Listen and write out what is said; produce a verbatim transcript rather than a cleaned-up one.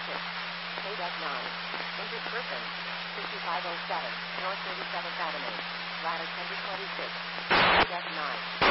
six. K deck nine. Injured person. fifty-five oh seven. North thirty-seventh Avenue. Ladder ten to twenty-six. K deck nine.